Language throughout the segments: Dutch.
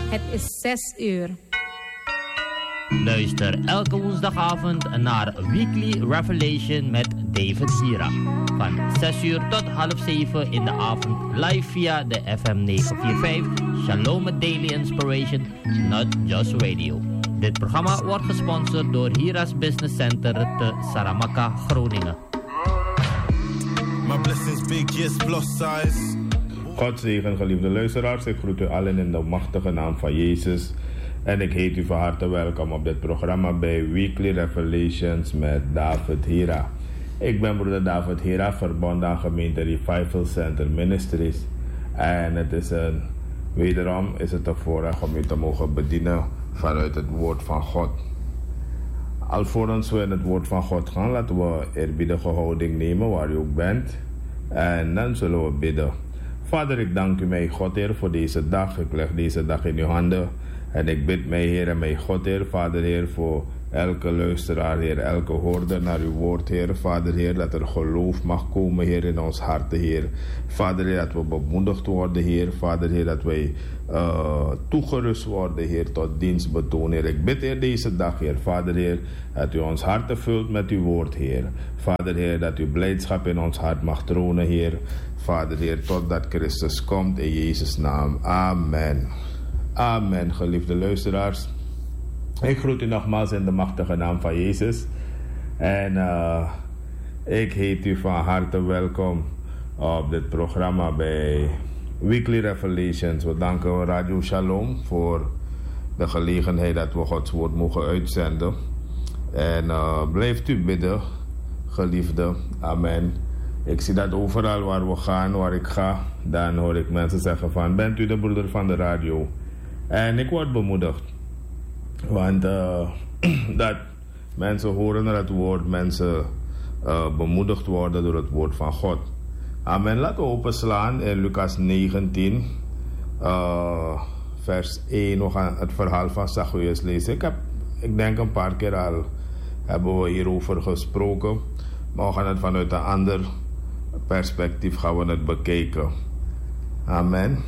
Het is 6 uur. Luister elke woensdagavond naar Weekly Revelation met David Hira. Van 6 uur tot half 7 in de avond live via de FM 945 Shalom Daily Inspiration, Not Just Radio. Dit programma wordt gesponsord door Hira's Business Center te Saramaka, Groningen. My blessings big, yes, plus size. God zegen, geliefde luisteraars. Ik groet u allen in de machtige naam van Jezus. En ik heet u van harte welkom op dit programma bij Weekly Revelations met David Hira. Ik ben broeder David Hira, verbonden aan gemeente Revival Center Ministries. En wederom is het een voorrecht om u te mogen bedienen vanuit het woord van God. Alvorens we in het woord van God gaan, laten we eerbiedige houding nemen waar u ook bent. En dan zullen we bidden. Vader, ik dank u, mijn God, Heer, voor deze dag. Ik leg deze dag in uw handen. En ik bid mij, Heer, en mijn God, Heer, Vader, Heer, voor elke luisteraar, Heer, elke hoorder naar uw woord, Heer. Vader, Heer, dat er geloof mag komen, Heer, in ons harten, Heer. Vader, Heer, dat we bemoedigd worden, Heer. Vader, Heer, dat wij toegerust worden, Heer, tot dienstbetoon, Heer. Ik bid, Heer, deze dag, Heer. Vader, Heer, dat u ons harten vult met uw woord, Heer. Vader, Heer, dat uw blijdschap in ons hart mag tronen, Heer. Vader, Heer, totdat Christus komt, in Jezus' naam. Amen. Amen, geliefde luisteraars. Ik groet u nogmaals in de machtige naam van Jezus. En ik heet u van harte welkom op dit programma bij Weekly Revelations. We danken Radio Shalom voor de gelegenheid dat we Gods woord mogen uitzenden. En blijft u bidden, geliefde. Amen. Ik zie dat overal waar we gaan, waar ik ga, dan hoor ik mensen zeggen van, bent u de broeder van de radio? En ik word bemoedigd. Want dat mensen horen naar het woord, mensen bemoedigd worden door het woord van God. Amen. Laten we openslaan in Lucas 19, vers 1. We gaan het verhaal van Zacchaeus lezen. Ik denk een paar keer al hebben we hierover gesproken. Maar we gaan het vanuit een ander perspectief gaan we het bekijken. Amen.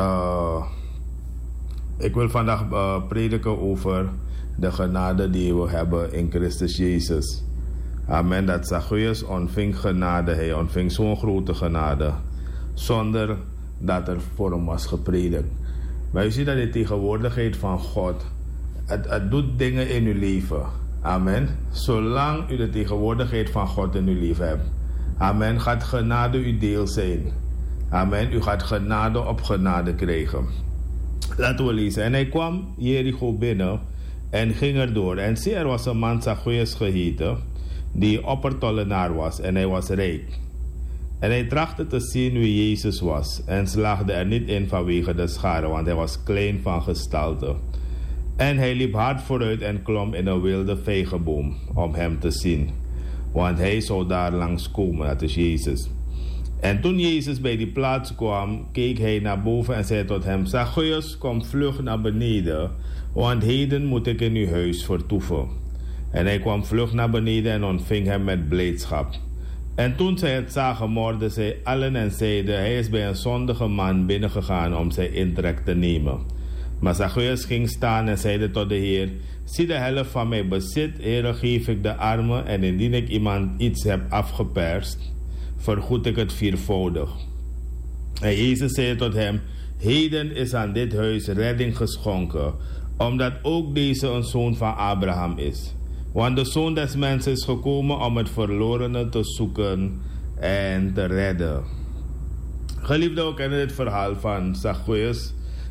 Ik wil vandaag prediken over de genade die we hebben in Christus Jezus. Amen. Dat Zacchaeus ontving genade. Hij ontving zo'n grote genade. Zonder dat er voor hem was gepredikt. Maar u ziet dat de tegenwoordigheid van God. Het doet dingen in uw leven. Amen. Zolang u de tegenwoordigheid van God in uw leven hebt. Amen. Gaat genade uw deel zijn. Amen. U gaat genade op genade krijgen. Laten we lezen. En hij kwam Jericho binnen en ging erdoor. En zie, er was een man Zacchaeus geheten, die oppertollenaar was, en hij was rijk. En hij trachtte te zien wie Jezus was, en slaagde er niet in vanwege de schare, want hij was klein van gestalte. En hij liep hard vooruit en klom in een wilde vijgenboom om hem te zien, want hij zou daar langs komen, dat is Jezus. En toen Jezus bij die plaats kwam, keek hij naar boven en zei tot hem, Zacchaeus, kom vlug naar beneden, want heden moet ik in uw huis vertoeven. En hij kwam vlug naar beneden en ontving hem met blijdschap. En toen zij het zagen, morden zij allen en zeiden, hij is bij een zondige man binnengegaan om zijn intrek te nemen. Maar Zacchaeus ging staan en zeide tot de Heer, zie de helft van mijn bezit, Heere, geef ik de armen, en indien ik iemand iets heb afgeperst, vergoed ik het viervoudig. En Jezus zei tot hem, heden is aan dit huis redding geschonken, omdat ook deze een zoon van Abraham is. Want de Zoon des Mensen is gekomen om het verlorene te zoeken en te redden. Geliefden, we kennen het verhaal van Zacchaeus.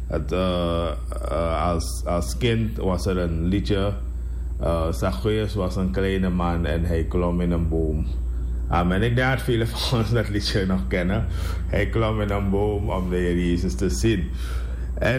Als kind was er een liedje. Zacchaeus was een kleine man en hij klom in een boom. Amen. Ik denk dat velen van ons dat liedje nog kennen. Hij klom in een boom om de Heer Jezus te zien. En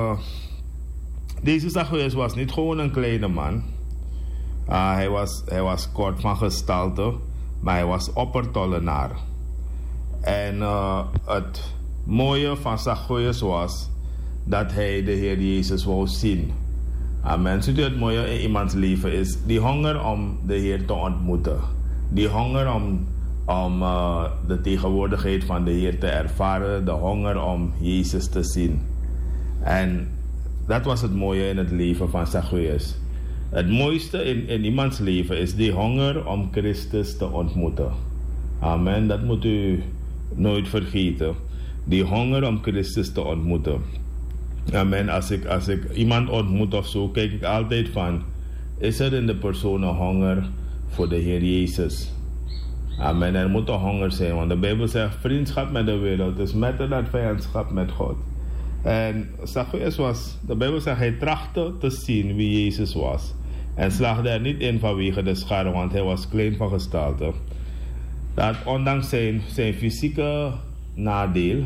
deze Zacchaeus was niet gewoon een kleine man. Hij was kort van gestalte, maar hij was oppertollenaar. En het mooie van Zacchaeus was dat hij de Heer Jezus wou zien. Amen. Ziet u, het mooie in iemands leven is die honger om de Heer te ontmoeten. Die honger om de tegenwoordigheid van de Heer te ervaren. De honger om Jezus te zien. En dat was het mooie in het leven van Zacchaeus. Het mooiste in iemands leven is die honger om Christus te ontmoeten. Amen, dat moet u nooit vergeten. Die honger om Christus te ontmoeten. Amen, als ik iemand ontmoet of zo, kijk ik altijd van, is er in de persoon een honger voor de Heer Jezus? Amen, er moet een honger zijn, want de Bijbel zegt, vriendschap met de wereld is met en vijandschap met God. En Zacchaeus de Bijbel zegt, hij trachtte te zien wie Jezus was. En slaagde er niet in vanwege de schare, want hij was klein van gestalte. Dat ondanks zijn fysieke nadeel,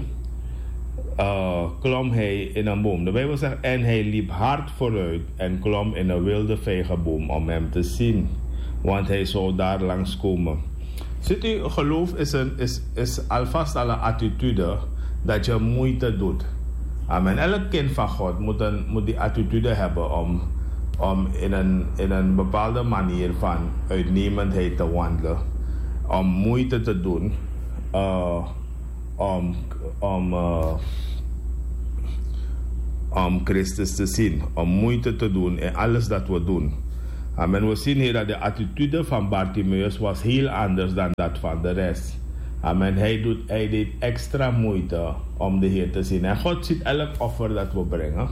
klom hij in een boom. De Bijbel zegt, en hij liep hard vooruit en klom in een wilde vijgenboom om hem te zien. Want hij zou daar langs komen. Ziet u, geloof is alvast al een attitude dat je moeite doet. Amen. Elk kind van God moet die attitude hebben om in een bepaalde manier van uitnemendheid te wandelen. Om moeite te doen. Om Christus te zien. Om moeite te doen in alles dat we doen. Amen. We zien hier dat de attitude van Bartimaeus was heel anders dan dat van de rest. Amen. Hij deed extra moeite om de Heer te zien. En God ziet elk offer dat we brengen.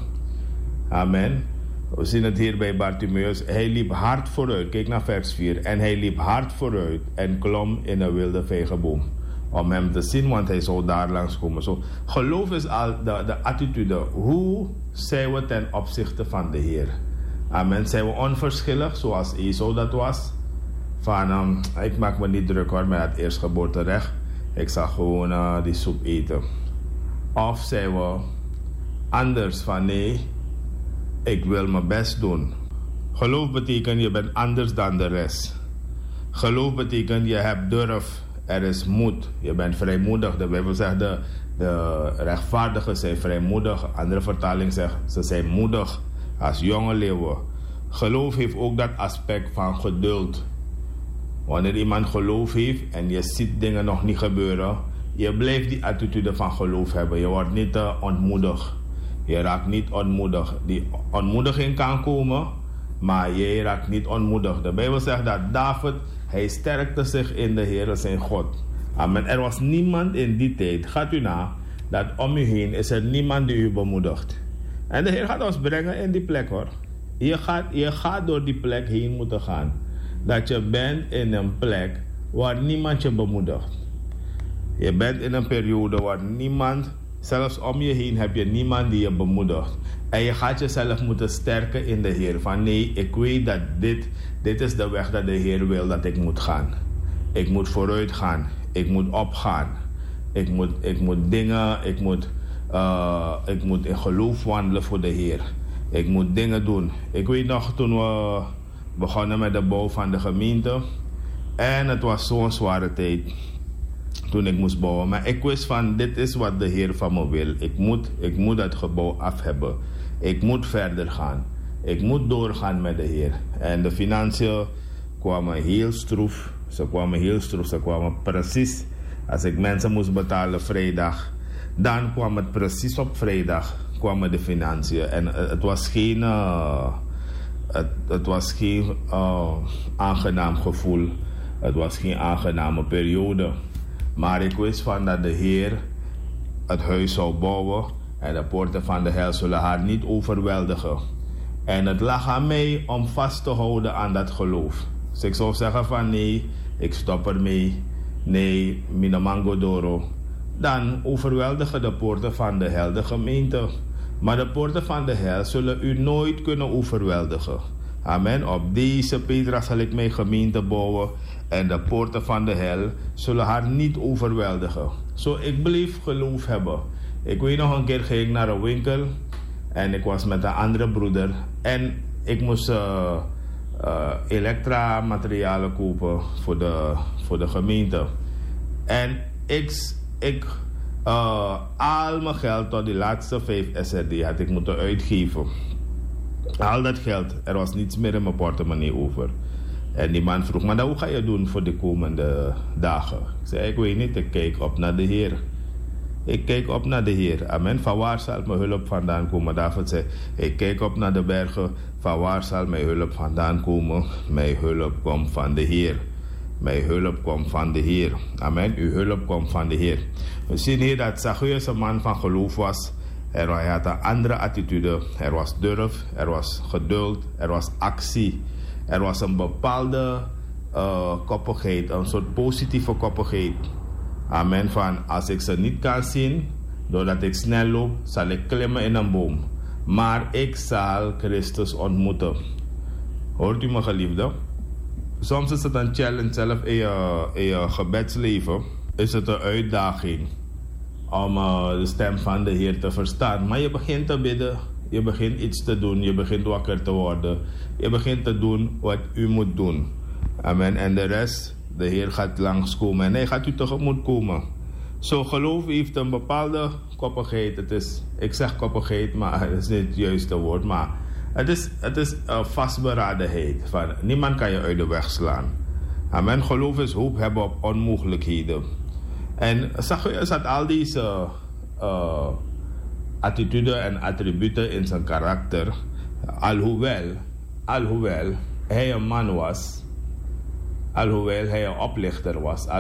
Amen. We zien het hier bij Bartimaeus. Hij liep hard vooruit. Kijk naar vers 4. En hij liep hard vooruit en klom in een wilde vijgenboom. Om hem te zien, want hij zou daar langs komen. So, geloof is al de attitude. Hoe zijn we ten opzichte van de Heer? Amen. Zijn we onverschillig, zoals Esau dat was? Van, ik maak me niet druk hoor met het eerstgeboorterecht. Ik zal gewoon die soep eten. Of zijn we anders van, nee, ik wil mijn best doen. Geloof betekent je bent anders dan de rest. Geloof betekent je hebt durf. Er is moed. Je bent vrijmoedig. De Bijbel zegt de rechtvaardigen zijn vrijmoedig. Andere vertaling zegt ze zijn moedig als jonge leeuwen. Geloof heeft ook dat aspect van geduld. Wanneer iemand geloof heeft en je ziet dingen nog niet gebeuren, je blijft die attitude van geloof hebben. Je wordt niet ontmoedigd. Je raakt niet ontmoedigd. Die ontmoediging kan komen, maar je raakt niet ontmoedigd. De Bijbel zegt dat David, hij sterkte zich in de Heer zijn God. Amen. Er was niemand in die tijd, gaat u na, dat om u heen is er niemand die u bemoedigt. En de Heer gaat ons brengen in die plek hoor. Je gaat door die plek heen moeten gaan. Dat je bent in een plek waar niemand je bemoedigt. Je bent in een periode waar niemand, zelfs om je heen heb je niemand die je bemoedigt. En je gaat jezelf moeten sterken in de Heer. Van nee, ik weet dat dit is de weg dat de Heer wil dat ik moet gaan. Ik moet vooruit gaan. Ik moet opgaan. Ik moet in geloof wandelen voor de Heer. Ik moet dingen doen. Ik weet nog toen we begonnen met de bouw van de gemeente. En het was zo'n zware tijd toen ik moest bouwen. Maar ik wist van dit is wat de Heer van me wil. Ik moet dat gebouw af hebben. Ik moet verder gaan. Ik moet doorgaan met de Heer. En de financiën kwamen heel stroef. Ze kwamen precies. Als ik mensen moest betalen vrijdag, dan kwam het precies op vrijdag kwamen de financiën. En het was geen aangenaam gevoel. Het was geen aangename periode. Maar ik wist van dat de Heer het huis zou bouwen en de poorten van de hel zullen haar niet overweldigen. En het lag aan mij om vast te houden aan dat geloof. Dus ik zou zeggen van nee, ik stop ermee. Nee, minamango doro. Dan overweldigen de poorten van de hel de gemeente. Maar de poorten van de hel zullen u nooit kunnen overweldigen. Amen. Op deze Petra zal ik mijn gemeente bouwen. En de poorten van de hel zullen haar niet overweldigen. Zo, ik bleef geloof hebben. Ik weet nog een keer ging ik naar een winkel. En ik was met een andere broeder. En ik moest elektra materialen kopen voor de gemeente. En ik al mijn geld tot die laatste 5 SRD had ik moeten uitgeven. Al dat geld, er was niets meer in mijn portemonnee over. En die man vroeg, maar hoe ga je doen voor de komende dagen? Ik zei, ik weet niet, ik kijk op naar de Heer. Ik kijk op naar de Heer. Amen. Van waar zal mijn hulp vandaan komen? David zei, ik kijk op naar de bergen. Van waar zal mijn hulp vandaan komen? Mijn hulp komt van de Heer. Mijn hulp komt van de Heer. Amen. Uw hulp komt van de Heer. We zien hier dat Zacchaeus een man van geloof was. Hij had een andere attitude. Er was durf, er was geduld, er was actie. Er was een bepaalde koppigheid, een soort positieve koppigheid. Amen. Van als ik ze niet kan zien, doordat ik snel loop, zal ik klimmen in een boom. Maar ik zal Christus ontmoeten. Hoort u me, geliefde? Soms is het een challenge zelf in je gebedsleven. Is het een uitdaging om de stem van de Heer te verstaan. Maar je begint te bidden. Je begint iets te doen. Je begint wakker te worden. Je begint te doen wat u moet doen. Amen. En de rest, de Heer gaat langskomen. En hij gaat u tegemoet komen. Zo geloof heeft een bepaalde koppigheid. Het is, ik zeg koppigheid, maar het is niet het juiste woord. Maar het is vastberadenheid. Van, niemand kan je uit de weg slaan. Amen. Geloof is hoop hebben op onmogelijkheden. En Zacchaeus had al deze attitude en attributen in zijn karakter. Alhoewel hij een man was. Alhoewel hij een oplichter was.